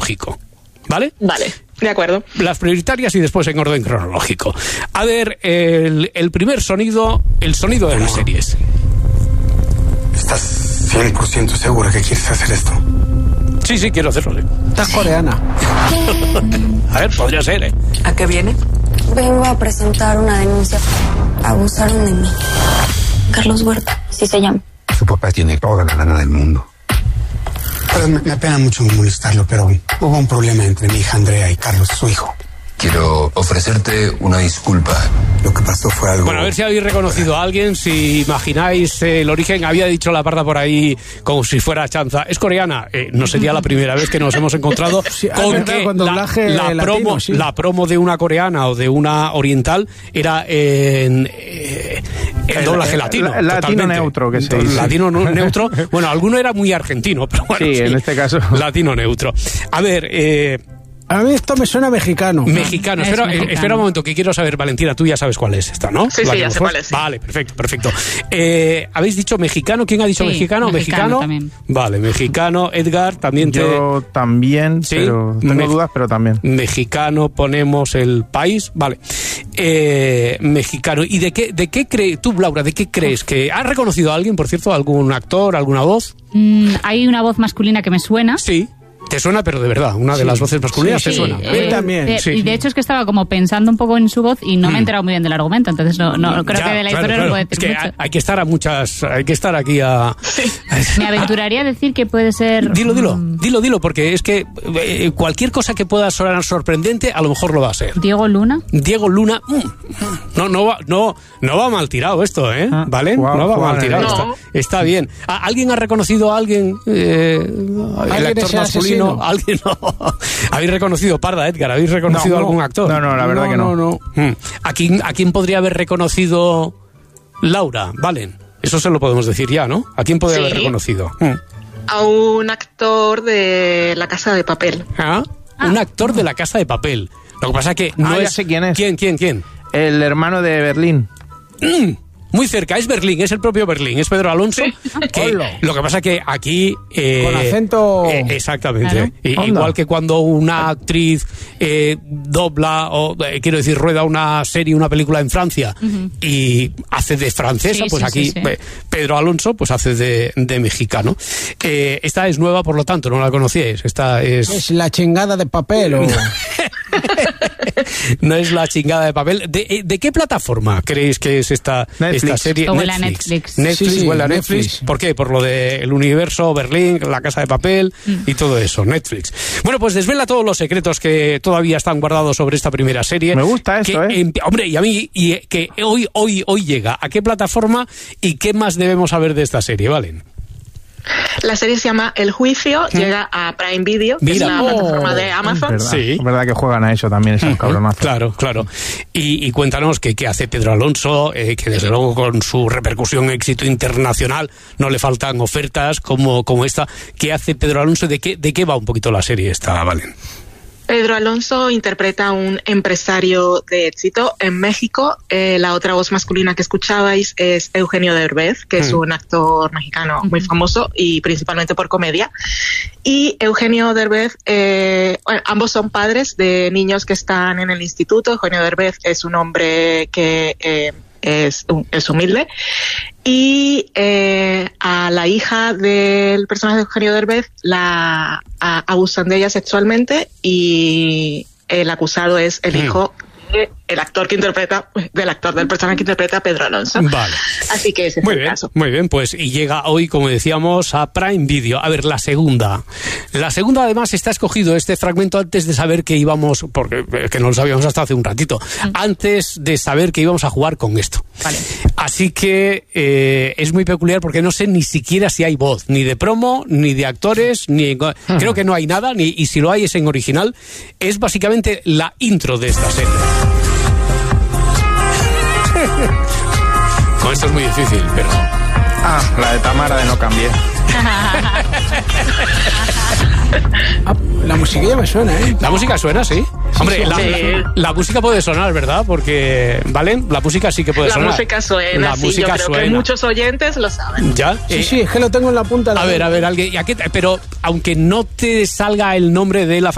cronológico. ¿Vale? Vale, de acuerdo. Las prioritarias y después en orden cronológico. A ver, el primer sonido, el sonido de las series. ¿Estás 100% segura que quieres hacer esto? Sí, quiero hacerlo, sí. Estás coreana. A ver, podría ser, ¿eh? ¿A qué viene? Vengo a presentar una denuncia. Abusaron de mí. Carlos Huerta, sí se llama. Su papá tiene toda la lana del mundo. Pero me apena mucho molestarlo, pero hubo un problema entre mi hija Andrea y Carlos, su hijo. Quiero ofrecerte una disculpa. Lo que pasó fue algo... Bueno, a ver si habéis reconocido a alguien, si imagináis el origen. Había dicho la Parda por ahí como si fuera chanza. Es coreana. No sería la primera vez que nos hemos encontrado con que la promo de una coreana o de una oriental era en doblaje latino. Latino neutro, que se dice. Latino neutro. Bueno, alguno era muy argentino, pero bueno. Sí, en este caso. Latino neutro. A ver... A mí esto me suena mexicano. Mexicano. Espera un momento, que quiero saber, Valentina, tú ya sabes cuál es esta, ¿no? Sí, ya sé cuál es. Sí. Vale, perfecto. ¿Habéis dicho mexicano? ¿Quién ha dicho mexicano? Mexicano también. Vale, mexicano. Edgar, también Yo también, ¿sí? Pero tengo dudas, pero también. Mexicano, ponemos el país. Vale. Mexicano. ¿Y de qué crees, tú, Laura, de qué crees? ¿Que has reconocido a alguien, por cierto? ¿Algún actor, alguna voz? Hay una voz masculina que me suena. Sí. Te suena, pero de verdad, una de las voces masculinas te suena. A mí también. Y de hecho es que estaba como pensando un poco en su voz y no me he enterado muy bien del argumento, entonces no creo que de la historia no puede decir mucho. Es que hay que estar aquí a... Me aventuraría a decir que puede ser... Dilo, porque es que cualquier cosa que pueda sonar sorprendente, a lo mejor lo va a ser. ¿Diego Luna? No va mal tirado esto, ¿eh? ¿Vale? No va mal tirado. No. Está bien. ¿Alguien ha reconocido a alguien? El actor masculino. ¿Alguien no? ¿Habéis reconocido, Parda, Edgar? ¿Habéis reconocido a algún actor? No, la verdad que no. ¿A quién podría haber reconocido Laura? Valen. Eso se lo podemos decir ya, ¿no? ¿A quién podría haber reconocido? A un actor de La Casa de Papel. Un actor de La Casa de Papel. Lo que pasa es que no ya es... sé quién es. ¿Quién? El hermano de Berlín. Muy cerca, es Berlín, es el propio Berlín, es Pedro Alonso. Que, lo que pasa es que aquí... con acento... exactamente. Claro. Igual que cuando una actriz dobla, o quiero decir, rueda una serie, una película en Francia y hace de francesa, pues aquí Pedro Alonso pues hace de mexicano. Esta es nueva, por lo tanto, no la conocíais. Esta es La Chingada de Papel. ¿O? No es La Chingada de Papel. ¿De qué plataforma creéis que es esta serie? O la Netflix. Netflix, o la Netflix. ¿Por qué? Por lo del universo, Berlín, La Casa de Papel y todo eso, Netflix. Bueno, pues desvela todos los secretos que todavía están guardados sobre esta primera serie. Me gusta esto, hombre, y a mí, que hoy llega. ¿A qué plataforma y qué más debemos saber de esta serie, Valen? La serie se llama El Juicio, llega a Prime Video, que es la plataforma de Amazon. Es verdad que juegan a eso también, esos cabronazos. Claro. Y cuéntanos qué hace Pedro Alonso, que desde luego con su repercusión, éxito internacional, no le faltan ofertas como esta. ¿Qué hace Pedro Alonso? ¿De qué va un poquito la serie esta, Valen? Pedro Alonso interpreta a un empresario de éxito en México. La otra voz masculina que escuchabais es Eugenio Derbez, que es un actor mexicano muy famoso y principalmente por comedia. Y Eugenio Derbez, ambos son padres de niños que están en el instituto. Eugenio Derbez es un hombre que es humilde. Y a la hija del personaje de Eugenio Derbez la abusan de ella sexualmente y el acusado es el hijo del actor del personaje que interpreta a Pedro Alonso. Vale. Así que ese es el caso. Muy bien, pues y llega hoy, como decíamos, a Prime Video. A ver, la segunda además está escogido este fragmento antes de saber que íbamos, porque que no lo sabíamos hasta hace un ratito, antes de saber que íbamos a jugar con esto. Vale. Así que es muy peculiar porque no sé ni siquiera si hay voz, ni de promo, ni de actores, creo que no hay nada, y si lo hay es en original. Es básicamente la intro de esta serie. Con esto es muy difícil, pero... la de Tamara de No Cambié. La musiquilla me suena, ¿eh? La música suena, sí. Hombre, sí. La música puede sonar, ¿verdad? Porque, ¿valen? La música sí que puede sonar. La música suena, yo creo que muchos oyentes lo saben. ¿Ya? Sí, es que lo tengo en la punta de la... A ver, alguien... Pero aunque no te salga el nombre de la